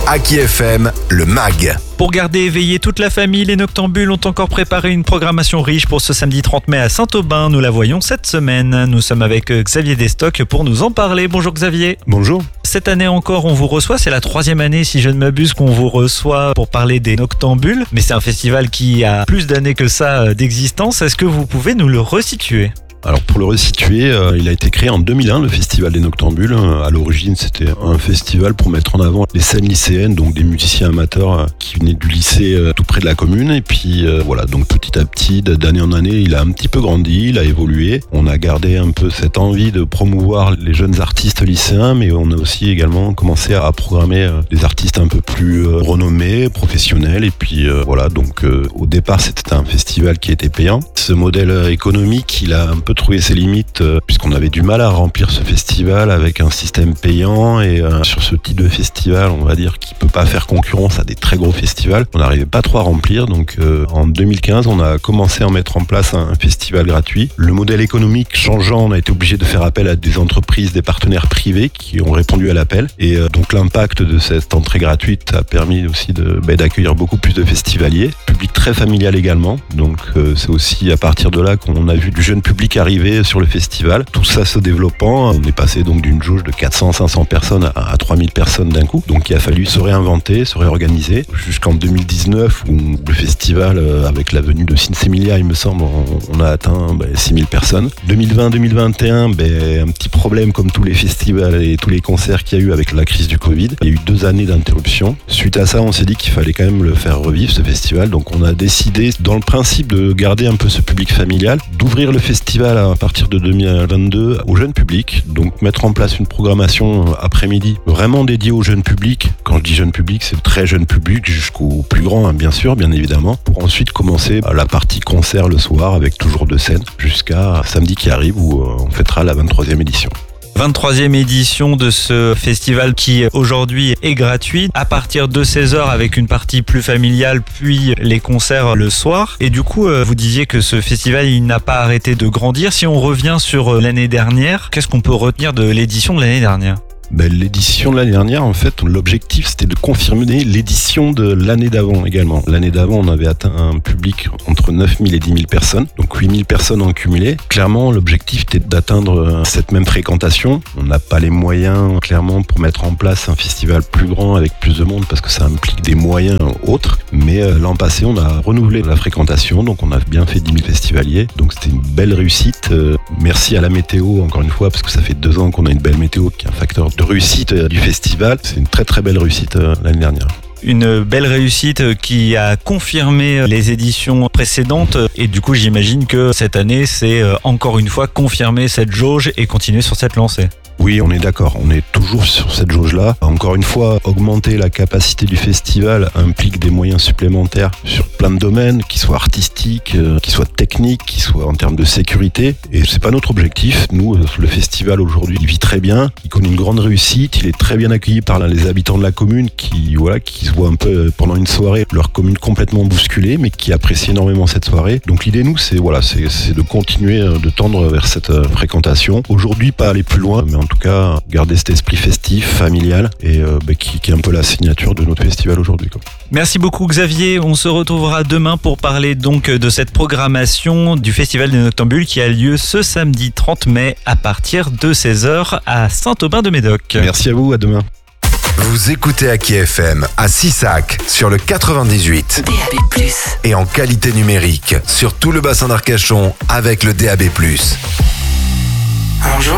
Aki FM, le MAG. Pour garder éveillée toute la famille, les Noctambules ont encore préparé une programmation riche pour ce samedi 30 mai à Saint-Aubin. Nous la voyons cette semaine. Nous sommes avec Xavier Destock pour nous en parler. Bonjour Xavier. Bonjour. Cette année encore, on vous reçoit. C'est la 3e année, si je ne m'abuse, qu'on vous reçoit pour parler des Noctambules. Mais c'est un festival qui a plus d'années que ça d'existence. Est-ce que vous pouvez nous le resituer ? Alors pour le resituer, il a été créé en 2001, le Festival des Noctambules. À l'origine, c'était un festival pour mettre en avant les scènes lycéennes, donc des musiciens amateurs qui venaient du lycée tout près de la commune. Et puis voilà, donc petit à petit, d'année en année, il a un petit peu grandi, il a évolué. On a gardé un peu cette envie de promouvoir les jeunes artistes lycéens, mais on a aussi également commencé à programmer des artistes un peu plus renommés, professionnels. Et puis voilà, donc au départ, c'était un festival qui était payant. Ce modèle économique, il a un peu trouvé ses limites puisqu'on avait du mal à remplir ce festival avec un système payant et sur ce type de festival, on va dire, qui peut pas faire concurrence à des très gros festivals, on n'arrivait pas trop à remplir. Donc en 2015, on a commencé à mettre en place un festival gratuit. Le modèle économique changeant, on a été obligé de faire appel à des entreprises, des partenaires privés qui ont répondu à l'appel. Et donc l'impact de cette entrée gratuite a permis aussi d'accueillir beaucoup plus de festivaliers. Public très familial également. Donc c'est aussi à partir de là qu'on a vu du jeune public arrivé sur le festival. Tout ça se développant, on est passé donc d'une jauge de 400-500 personnes à 3000 personnes d'un coup. Donc il a fallu se réinventer, se réorganiser. Jusqu'en 2019 où le festival, avec la venue de Sinsemilia, il me semble, on a atteint 6000 personnes. 2020-2021, un petit problème comme tous les festivals et tous les concerts qu'il y a eu avec la crise du Covid. Il y a eu 2 années d'interruption. Suite à ça, on s'est dit qu'il fallait quand même le faire revivre, ce festival. Donc on a décidé, dans le principe de garder un peu ce public familial, d'ouvrir le festival à partir de 2022 au jeune public, donc mettre en place une programmation après-midi vraiment dédiée au jeune public. Quand je dis jeune public, c'est le très jeune public jusqu'au plus grand, bien sûr, bien évidemment, pour ensuite commencer la partie concert le soir avec toujours 2 scènes jusqu'à samedi qui arrive où on fêtera la 23e édition. 23e édition de ce festival qui aujourd'hui est gratuit à partir de 16h avec une partie plus familiale puis les concerts le soir. Et du coup, vous disiez que ce festival il n'a pas arrêté de grandir. Si on revient sur l'année dernière, qu'est-ce qu'on peut retenir de l'édition de l'année dernière ? L'édition de l'année dernière, en fait, l'objectif c'était de confirmer l'édition de l'année d'avant également. L'année d'avant, on avait atteint un public entre 9000 et 10 000 personnes, donc 8000 personnes en cumulé. Clairement, l'objectif était d'atteindre cette même fréquentation. On n'a pas les moyens, clairement, pour mettre en place un festival plus grand avec plus de monde parce que ça implique des moyens autres. Mais l'an passé, on a renouvelé la fréquentation, donc on a bien fait 10 000 festivaliers. Donc c'était une belle réussite. Merci à la météo, encore une fois, parce que ça fait 2 ans qu'on a une belle météo qui est un facteur de réussite du festival. C'est une très très belle réussite l'année dernière. Une belle réussite qui a confirmé les éditions précédentes et du coup j'imagine que cette année c'est encore une fois confirmer cette jauge et continuer sur cette lancée. Oui, on est d'accord, on est toujours sur cette jauge-là. Encore une fois, augmenter la capacité du festival implique des moyens supplémentaires sur plein de domaines, qu'ils soient artistiques, qu'ils soient techniques, qu'ils soient en termes de sécurité. Et c'est pas notre objectif. Nous, le festival aujourd'hui, il vit très bien, il connaît une grande réussite, il est très bien accueilli par les habitants de la commune qui se voient un peu pendant une soirée leur commune complètement bousculée, mais qui apprécient énormément cette soirée. Donc l'idée, nous, c'est de continuer de tendre vers cette fréquentation. Aujourd'hui, pas aller plus loin, mais en tout cas garder cet esprit festif, familial et qui est un peu la signature de notre festival aujourd'hui. Merci beaucoup Xavier, on se retrouvera demain pour parler donc de cette programmation du Festival des Noctambules qui a lieu ce samedi 30 mai à partir de 16h à Saint-Aubin-de-Médoc. Merci à vous, à demain. Vous écoutez Aki FM à Sissac sur le 98 DAB+. et en qualité numérique sur tout le bassin d'Arcachon avec le DAB+. Bonjour.